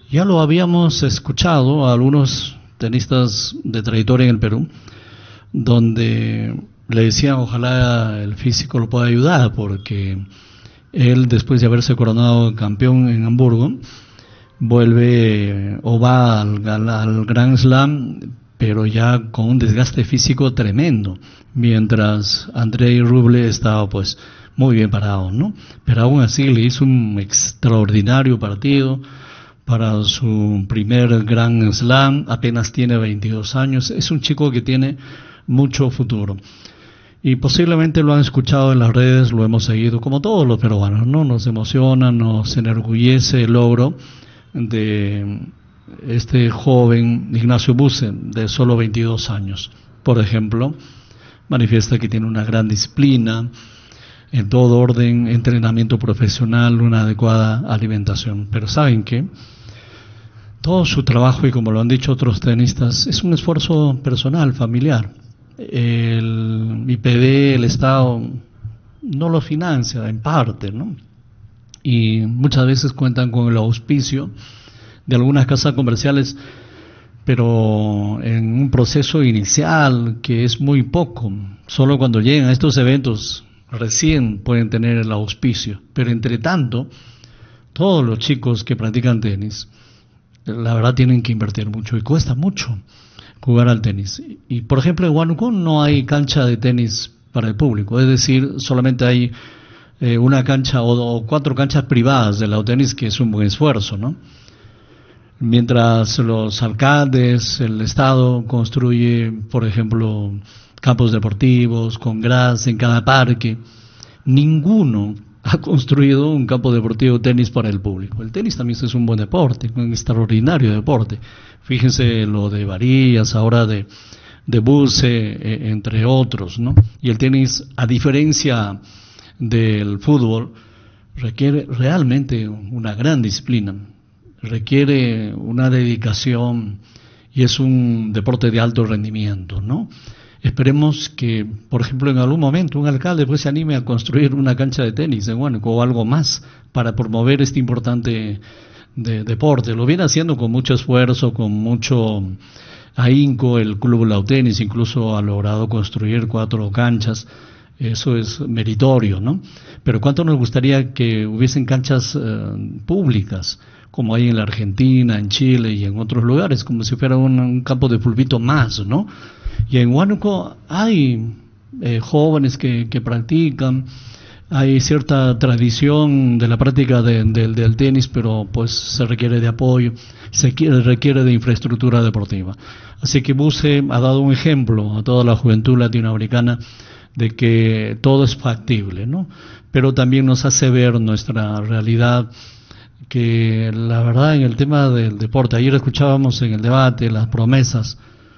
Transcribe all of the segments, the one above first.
Ya lo habíamos escuchado a algunos tenistas de trayectoria en el Perú, donde le decían ojalá el físico lo pueda ayudar, porque él, después de haberse coronado campeón en Hamburgo, vuelve o va al Grand Slam, pero ya con un desgaste físico tremendo, mientras Andrei Rublev estaba pues muy bien parado, ¿no? Pero aún así le hizo un extraordinario partido para su primer Grand Slam. Apenas tiene 22 años, es un chico que tiene mucho futuro. Y posiblemente lo han escuchado en las redes, lo hemos seguido como todos los peruanos, ¿no? Nos emociona, nos enorgullece el logro de este joven Ignacio Buse, de solo 22 años. Por ejemplo, manifiesta que tiene una gran disciplina, en todo orden, entrenamiento profesional, una adecuada alimentación. Pero ¿saben qué? Todo su trabajo, y como lo han dicho otros tenistas, es un esfuerzo personal, familiar. El IPD, el Estado, no lo financia en parte, ¿no? Y muchas veces cuentan con el auspicio de algunas casas comerciales, pero en un proceso inicial que es muy poco. Solo cuando llegan a estos eventos recién pueden tener el auspicio. Pero entre tanto, todos los chicos que practican tenis, la verdad tienen que invertir mucho y cuesta mucho jugar al tenis. Y por ejemplo en Huánuco no hay cancha de tenis para el público, es decir, solamente hay una cancha o 4 canchas privadas de la tenis, que es un buen esfuerzo, ¿no? Mientras los alcaldes, el Estado construye, por ejemplo, campos deportivos con gras en cada parque, ninguno ha construido un campo deportivo de tenis para el público. El tenis también es un buen deporte, un extraordinario deporte. Fíjense lo de Varillas, ahora de Buse, entre otros, ¿no? Y el tenis, a diferencia del fútbol, requiere realmente una gran disciplina, requiere una dedicación y es un deporte de alto rendimiento, ¿no? Esperemos que, por ejemplo, en algún momento un alcalde pues se anime a construir una cancha de tenis en Huánuco o algo más para promover este importante deporte. Lo viene haciendo con mucho esfuerzo, con mucho ahínco el Club Lautenis, incluso ha logrado construir 4 canchas. Eso es meritorio, ¿no? Pero cuánto nos gustaría que hubiesen canchas públicas, como hay en la Argentina, en Chile y en otros lugares, como si fuera un campo de fulbito más, ¿no? Y en Huánuco hay jóvenes que practican, hay cierta tradición de la práctica del tenis, pero pues se requiere de apoyo, requiere de infraestructura deportiva. Así que Buse ha dado un ejemplo a toda la juventud latinoamericana de que todo es factible, ¿no? Pero también nos hace ver nuestra realidad, que la verdad en el tema del deporte, ayer escuchábamos en el debate las promesas,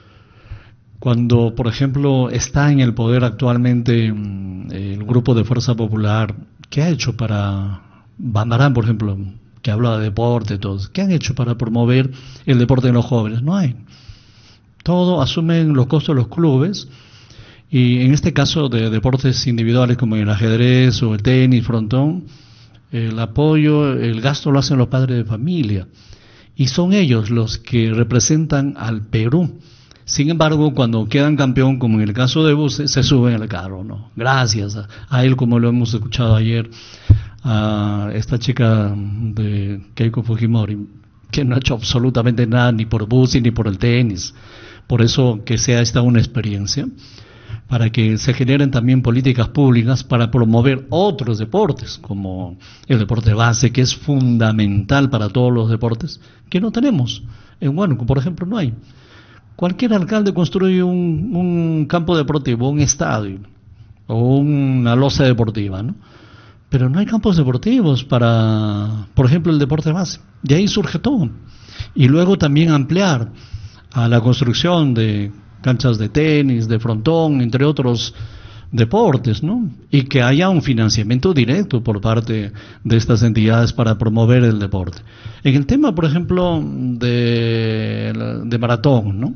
cuando por ejemplo está en el poder actualmente el grupo de Fuerza Popular, ¿qué ha hecho para Bambarán, por ejemplo, que habla de deporte, todos, ¿qué han hecho para promover el deporte en los jóvenes? No hay. Todo asumen los costos de los clubes. Y en este caso de deportes individuales como el ajedrez o el tenis, frontón, el apoyo, el gasto lo hacen los padres de familia. Y son ellos los que representan al Perú. Sin embargo, cuando quedan campeón, como en el caso de Buse, se suben al carro, ¿no? Gracias a él, como lo hemos escuchado ayer, a esta chica de Keiko Fujimori, que no ha hecho absolutamente nada ni por Buse ni por el tenis. Por eso que sea esta una experiencia, para que se generen también políticas públicas para promover otros deportes, como el deporte base, que es fundamental para todos los deportes, que no tenemos. En Huánuco, por ejemplo, no hay. Cualquier alcalde construye un campo deportivo, un estadio, o una losa deportiva, ¿no? Pero no hay campos deportivos para, por ejemplo, el deporte base. De ahí surge todo. Y luego también ampliar a la construcción de canchas de tenis, de frontón, entre otros deportes, ¿no? Y que haya un financiamiento directo por parte de estas entidades para promover el deporte. En el tema, por ejemplo, de maratón, ¿no?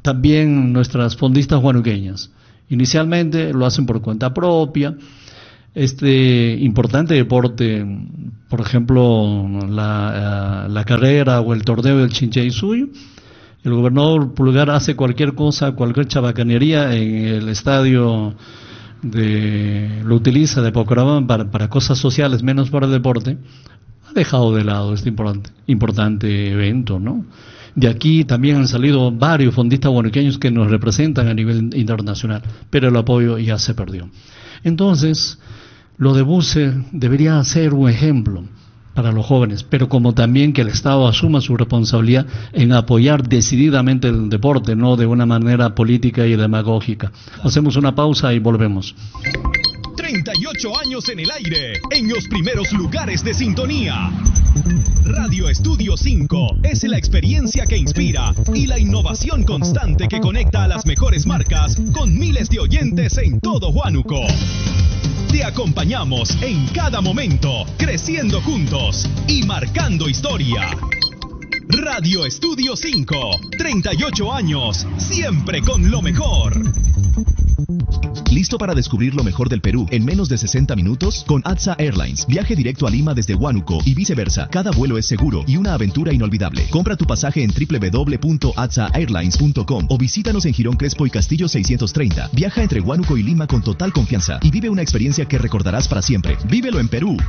También nuestras fondistas huanuqueñas, inicialmente lo hacen por cuenta propia, este importante deporte, por ejemplo, la carrera o el torneo del Chinchaysuyo, el gobernador Pulgar hace cualquier cosa, cualquier chabacanería en el estadio lo utiliza de Pocorabán para cosas sociales, menos para el deporte. Ha dejado de lado este importante evento, ¿no? De aquí también han salido varios fondistas huanuqueños que nos representan a nivel internacional, pero el apoyo ya se perdió. Entonces, lo de Buse debería ser un ejemplo para los jóvenes, pero como también que el Estado asuma su responsabilidad en apoyar decididamente el deporte, no de una manera política y demagógica. Hacemos una pausa y volvemos. 38 años en el aire, en los primeros lugares de sintonía. Radio Estudio 5 es la experiencia que inspira y la innovación constante que conecta a las mejores marcas con miles de oyentes en todo Huánuco. Te acompañamos en cada momento, creciendo juntos y marcando historia. Radio Estudio 5, 38 años, siempre con lo mejor. ¿Listo para descubrir lo mejor del Perú en menos de 60 minutos? Con ATSA Airlines. Viaje directo a Lima desde Huánuco y viceversa. Cada vuelo es seguro y una aventura inolvidable. Compra tu pasaje en www.atsaairlines.com o visítanos en Girón Crespo y Castillo 630. Viaja entre Huánuco y Lima con total confianza y vive una experiencia que recordarás para siempre. ¡Vívelo en Perú!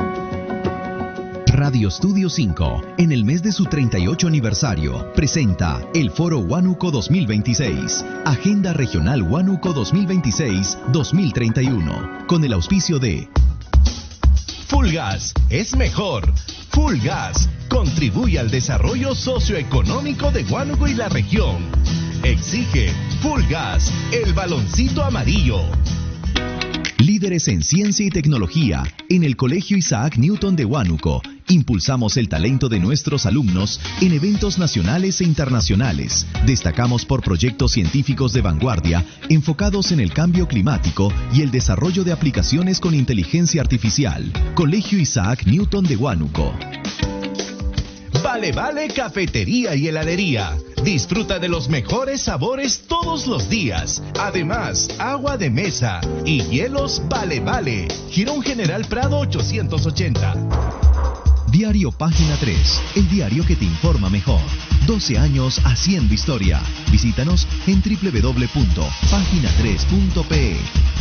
Radio Estudio 5, en el mes de su 38 aniversario, presenta el Foro Huánuco 2026, Agenda Regional Huánuco 2026-2031, con el auspicio de Full Gas es mejor. Full Gas contribuye al desarrollo socioeconómico de Huánuco y la región. Exige Full Gas, el baloncito amarillo. Líderes en ciencia y tecnología, en el Colegio Isaac Newton de Huánuco. Impulsamos el talento de nuestros alumnos en eventos nacionales e internacionales. Destacamos por proyectos científicos de vanguardia enfocados en el cambio climático y el desarrollo de aplicaciones con inteligencia artificial. Colegio Isaac Newton de Huánuco. Vale Vale Cafetería y Heladería. Disfruta de los mejores sabores todos los días. Además, agua de mesa y hielos Vale Vale. Girón General Prado 880. Diario Página 3, el diario que te informa mejor. 12 años haciendo historia. Visítanos en www.pagina3.pe.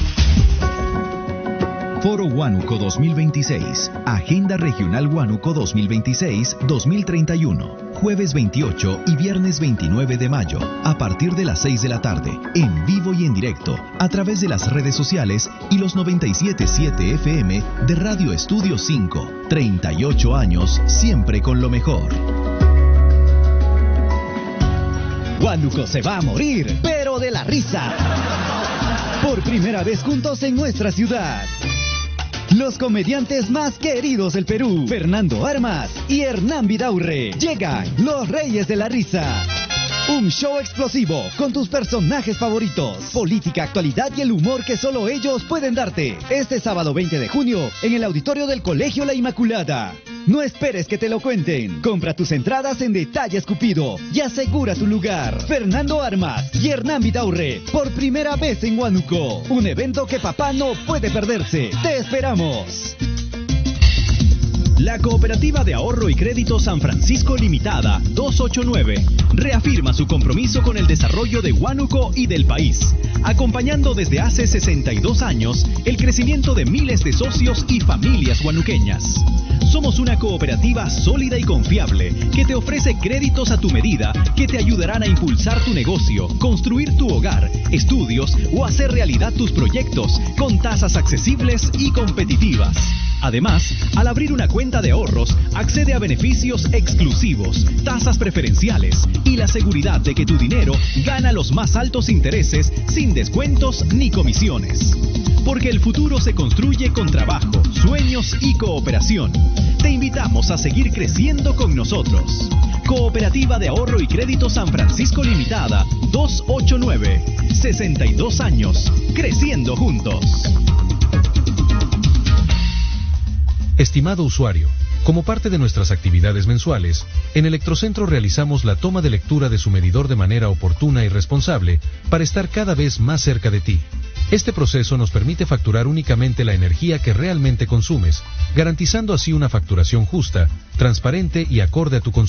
Foro Huánuco 2026, Agenda Regional Huánuco 2026-2031, jueves 28 y viernes 29 de mayo, a partir de las 6 de la tarde, en vivo y en directo, a través de las redes sociales y los 97.7 FM de Radio Estudio 5, 38 años, siempre con lo mejor. Huánuco se va a morir, pero de la risa. Por primera vez juntos en nuestra ciudad. Los comediantes más queridos del Perú, Fernando Armas y Hernán Vidaurre. Llegan los Reyes de la Risa. Un show explosivo con tus personajes favoritos, política, actualidad y el humor que solo ellos pueden darte. Este sábado 20 de junio en el auditorio del Colegio La Inmaculada. No esperes que te lo cuenten. Compra tus entradas en Detalle Escupido y asegura tu lugar. Fernando Armas y Hernán Vidaurre, por primera vez en Huánuco. Un evento que papá no puede perderse. ¡Te esperamos! La Cooperativa de Ahorro y Crédito San Francisco Limitada 289 reafirma su compromiso con el desarrollo de Huánuco y del país, acompañando desde hace 62 años el crecimiento de miles de socios y familias huanuqueñas. Somos una cooperativa sólida y confiable que te ofrece créditos a tu medida que te ayudarán a impulsar tu negocio, construir tu hogar, estudios o hacer realidad tus proyectos con tasas accesibles y competitivas. Además, al abrir una cuenta de ahorros, accede a beneficios exclusivos, tasas preferenciales y la seguridad de que tu dinero gana los más altos intereses sin descuentos ni comisiones. Porque el futuro se construye con trabajo, sueños y cooperación. Te invitamos a seguir creciendo con nosotros. Cooperativa de Ahorro y Crédito San Francisco Limitada 289. 62 años, creciendo juntos. Estimado usuario, como parte de nuestras actividades mensuales, en Electrocentro realizamos la toma de lectura de su medidor de manera oportuna y responsable para estar cada vez más cerca de ti. Este proceso nos permite facturar únicamente la energía que realmente consumes, garantizando así una facturación justa, transparente y acorde a tu consumo.